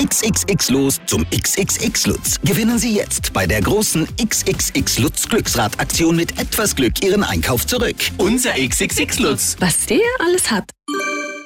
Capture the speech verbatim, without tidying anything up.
X X X-Los zum X X X-Lutz. Gewinnen Sie jetzt bei der großen X X X-Lutz-Glücksrad-Aktion mit etwas Glück Ihren Einkauf zurück. Unser X X X-Lutz. Was der alles hat.